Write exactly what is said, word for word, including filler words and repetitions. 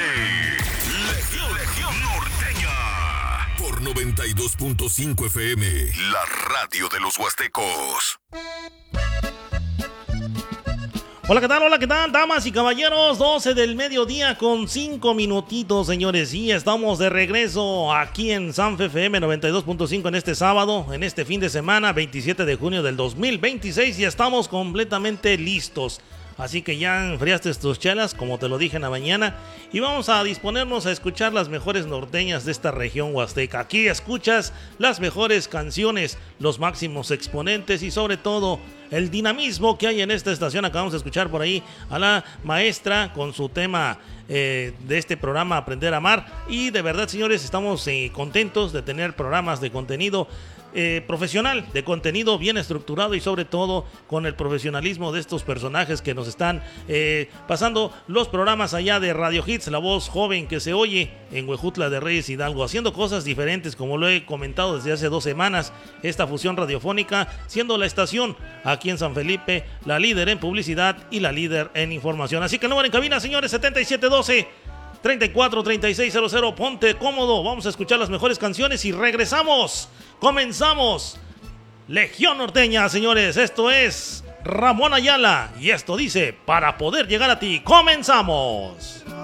de Legión, Legión Norteña. Por noventa y dos punto cinco F M, la radio de los huastecos. Hola, ¿qué tal? Hola, ¿qué tal? Damas y caballeros, doce del mediodía con cinco minutitos, señores. Y estamos de regreso aquí en Sanfe F M noventa y dos punto cinco en este sábado, en este fin de semana, veintisiete de junio del dos mil veintiséis. Y estamos completamente listos. Así que ya enfriaste tus chelas, como te lo dije en la mañana, y vamos a disponernos a escuchar las mejores norteñas de esta región huasteca. Aquí escuchas las mejores canciones, los máximos exponentes y sobre todo el dinamismo que hay en esta estación. Acabamos de escuchar por ahí a la maestra con su tema eh, de este programa Aprender a Amar. Y de verdad, señores, estamos eh, contentos de tener programas de contenido Eh, profesional, de contenido bien estructurado y sobre todo con el profesionalismo de estos personajes que nos están eh, pasando los programas allá de Radio Hits, la voz joven que se oye en Huejutla de Reyes Hidalgo, haciendo cosas diferentes, como lo he comentado desde hace dos semanas, esta fusión radiofónica, siendo la estación aquí en San Felipe la líder en publicidad y la líder en información. Así que el número en cabina, señores, setenta y siete doce treinta y cuatro treinta y seis cero cero. Ponte cómodo, vamos a escuchar las mejores canciones y regresamos. Comenzamos Legión Norteña, señores. Esto es Ramón Ayala y esto dice: para poder llegar a ti. Comenzamos.